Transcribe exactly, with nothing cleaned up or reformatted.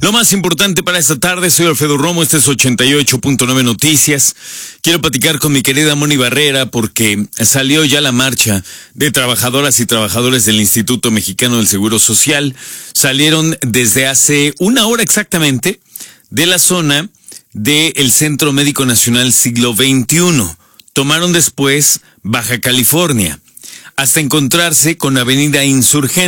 Lo más importante para esta tarde, soy Alfredo Romo, este es ochenta y ocho punto nueve Noticias. Quiero platicar con mi querida Moni Barrera porque salió ya la marcha de trabajadoras y trabajadores del Instituto Mexicano del Seguro Social. Salieron desde hace una hora exactamente de la zona del Centro Médico Nacional Siglo veintiuno. Tomaron después Baja California hasta encontrarse con Avenida Insurgente.